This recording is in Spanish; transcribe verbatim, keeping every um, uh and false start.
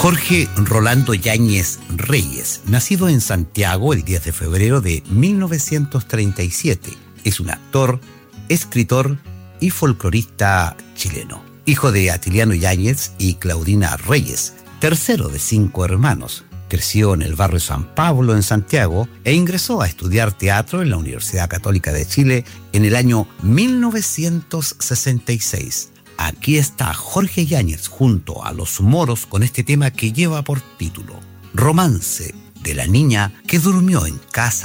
Jorge Rolando Yáñez Reyes, nacido en Santiago el diez de febrero de mil novecientos treinta y siete, es un actor, escritor y folclorista chileno. Hijo de Atiliano Yáñez y Claudina Reyes, tercero de cinco hermanos. Creció en el barrio San Pablo, en Santiago, e ingresó a estudiar teatro en la Universidad Católica de Chile en el año mil novecientos sesenta y seis. Aquí está Jorge Yáñez junto a Los Moros con este tema que lleva por título Romance de la niña que durmió en casa